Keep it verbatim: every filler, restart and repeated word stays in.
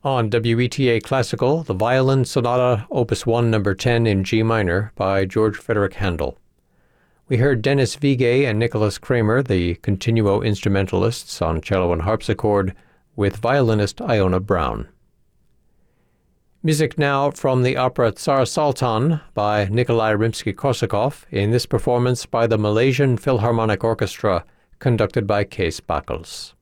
On W E T A Classical, the Violin Sonata Opus one Number ten in G minor by George Frederick Handel. We heard Dennis Vigay and Nicholas Kramer, the continuo instrumentalists, on cello and harpsichord, with violinist Iona Brown. Music now from the opera Tsar Sultan by Nikolai Rimsky-Korsakov, in this performance by the Malaysian Philharmonic Orchestra, conducted by Kees Bakkels.